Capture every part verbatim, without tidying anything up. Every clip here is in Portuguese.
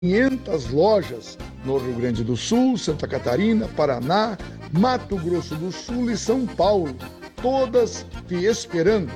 quinhentas lojas no Rio Grande do Sul, Santa Catarina, Paraná, Mato Grosso do Sul e São Paulo, todas te esperando.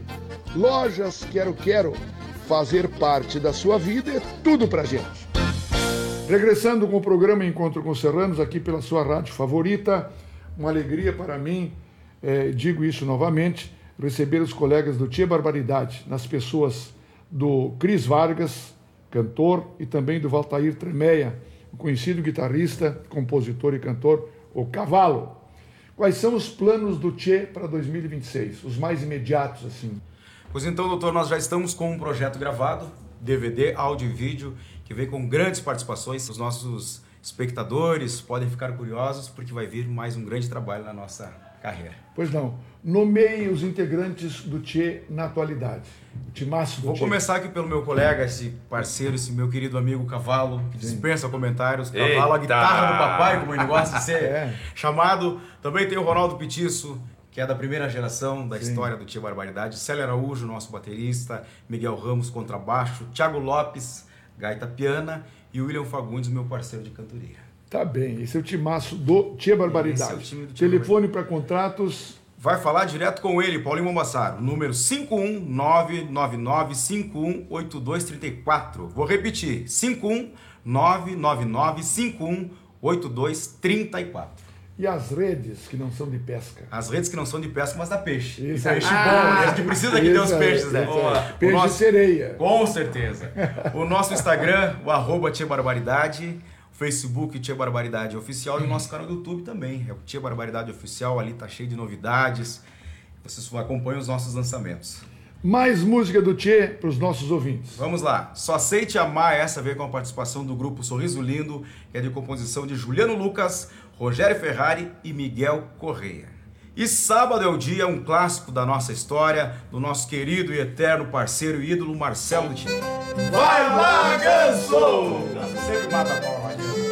Lojas Quero Quero, fazer parte da sua vida é tudo pra gente. Regressando com o programa Encontro com Serranos, aqui pela sua rádio favorita, uma alegria para mim, eh, digo isso novamente, receber os colegas do Tia Barbaridade, nas pessoas do Cris Vargas, cantor, e também do Valtair Tremeia, o conhecido guitarrista, compositor e cantor, o Cavalo. Quais são os planos do Tchê para dois mil e vinte e seis, os mais imediatos, assim? Pois então, doutor, nós já estamos com um projeto gravado, D V D, áudio e vídeo, que vem com grandes participações. Os nossos espectadores podem ficar curiosos, porque vai vir mais um grande trabalho na nossa carreira. Pois não. Nomeie os integrantes do Tchê na atualidade. O timaço do Vou Tchê. começar aqui pelo meu colega, esse parceiro, esse meu querido amigo Cavalo, que dispensa comentários. Cavalo, Eita! a guitarra do papai, como ele gosta de ser É. chamado. Também tem o Ronaldo Petiço, que é da primeira geração da Sim. história do Tia Barbaridade. Célio Araújo, nosso baterista. Miguel Ramos, contrabaixo. Thiago Lopes, gaita piana. E o William Fagundes, meu parceiro de cantoria. Tá bem, esse é o timaço do Tia Barbaridade. Esse é o time do Tia Telefone para contratos... Vai falar direto com ele, Paulinho Mombassaro, número cinco um nove nove nove cinco um oito dois três quatro. Vou repetir, cinco um nove nove nove cinco um oito dois três quatro. E as redes que não são de pesca? As redes que não são de pesca, mas dá peixe. Isso E peixe aí. bom, a gente precisa que ter os Isso aí, peixes, né? isso aí. Boa. Peixe O nosso- de sereia. Com certeza. O nosso Instagram, o arroba Tia Barbaridade, o Facebook Tia Barbaridade Oficial e o nosso canal do YouTube também. É o Tia Barbaridade Oficial, ali tá cheio de novidades. Vocês acompanham os nossos lançamentos. Mais música do Tchê para os nossos ouvintes. Vamos lá. Só Sei Te Amar, essa veio com a participação do grupo Sorriso Lindo, que é de composição de Juliano Lucas, Rogério Ferrari e Miguel Correia. E Sábado é o Dia, um clássico da nossa história, do nosso querido e eterno parceiro e ídolo Marcelo de Tito. Vai lá, Ganso! Você sempre mata a pau, Rogério.